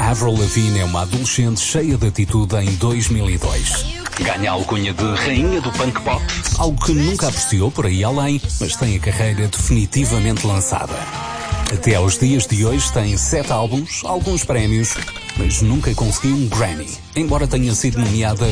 Avril Lavigne é uma adolescente cheia de atitude em 2002. Ganha a alcunha de rainha do punk pop, algo que nunca apreciou por aí além, mas tem a carreira definitivamente lançada. Até aos dias de hoje tem 7 álbuns, alguns prémios, mas nunca conseguiu um Grammy, embora tenha sido nomeada